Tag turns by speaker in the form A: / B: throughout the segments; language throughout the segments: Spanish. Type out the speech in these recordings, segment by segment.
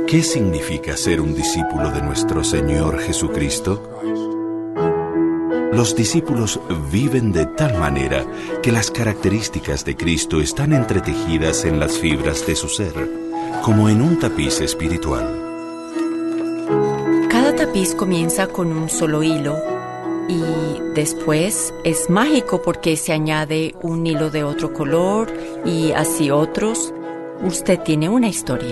A: ¿Qué significa ser un discípulo de nuestro Señor Jesucristo? Los discípulos viven de tal manera que las características de Cristo están entretejidas en las fibras de su ser, como en un tapiz espiritual.
B: Cada tapiz comienza con un solo hilo y después es mágico porque se añade un hilo de otro color y así otros. Usted tiene una historia.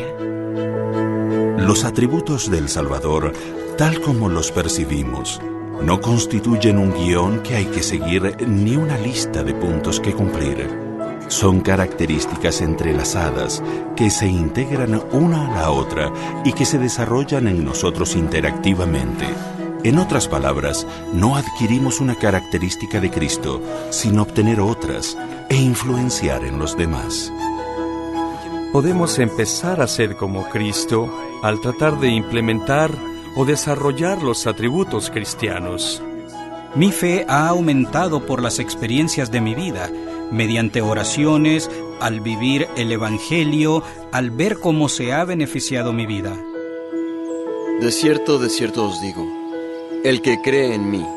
A: Los atributos del Salvador, tal como los percibimos, no constituyen un guión que hay que seguir ni una lista de puntos que cumplir. Son características entrelazadas que se integran una a la otra y que se desarrollan en nosotros interactivamente. En otras palabras, no adquirimos una característica de Cristo sin obtener otras e influenciar en los demás.
C: Podemos empezar a ser como Cristo al tratar de implementar o desarrollar los atributos cristianos.
D: Mi fe ha aumentado por las experiencias de mi vida, mediante oraciones, al vivir el Evangelio, al ver cómo se ha beneficiado mi vida.
E: De cierto os digo, el que cree en mí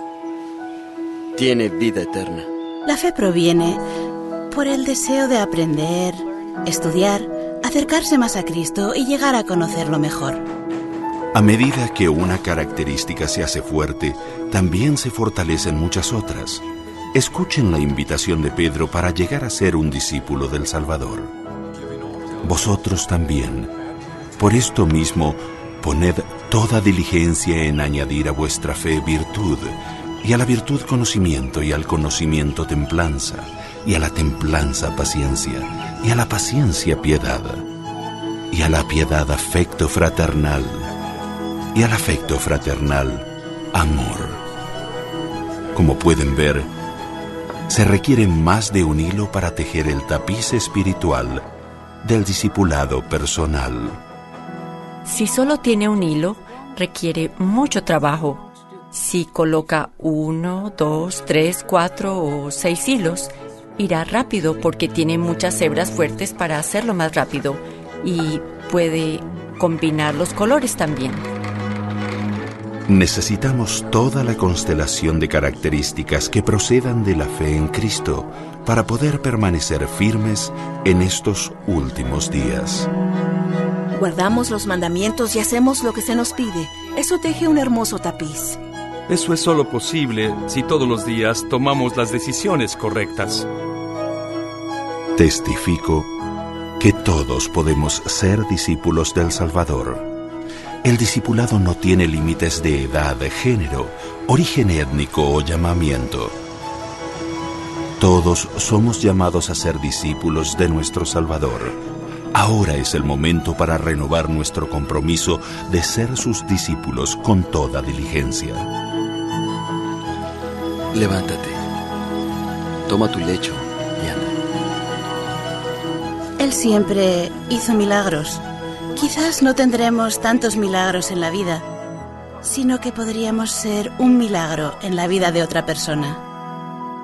E: tiene vida eterna.
F: La fe proviene por el deseo de aprender, estudiar, acercarse más a Cristo y llegar a conocerlo mejor.
A: A medida que una característica se hace fuerte, también se fortalecen muchas otras. Escuchen la invitación de Pedro para llegar a ser un discípulo del Salvador. Vosotros también. Por esto mismo, poned toda diligencia en añadir a vuestra fe virtud, y a la virtud conocimiento, y al conocimiento templanza, y a la templanza paciencia, y a la paciencia piedad, y a la piedad afecto fraternal, y al afecto fraternal amor. Como pueden ver, se requiere más de un hilo para tejer el tapiz espiritual del discipulado personal.
B: Si solo tiene un hilo, requiere mucho trabajo. Si coloca 1, 2, 3, 4 o 6 hilos, irá rápido porque tiene muchas hebras fuertes para hacerlo más rápido y puede combinar los colores también.
A: Necesitamos toda la constelación de características que procedan de la fe en Cristo para poder permanecer firmes en estos últimos días.
G: Guardamos los mandamientos y hacemos lo que se nos pide. Eso teje un hermoso tapiz.
C: Eso es solo posible si todos los días tomamos las decisiones correctas.
A: Testifico que todos podemos ser discípulos del Salvador. El discipulado no tiene límites de edad, género, origen étnico o llamamiento. Todos somos llamados a ser discípulos de nuestro Salvador. Ahora es el momento para renovar nuestro compromiso de ser sus discípulos con toda diligencia.
E: Levántate, toma tu lecho y anda.
F: Él siempre hizo milagros. Quizás no tendremos tantos milagros en la vida, sino que podríamos ser un milagro en la vida de otra persona.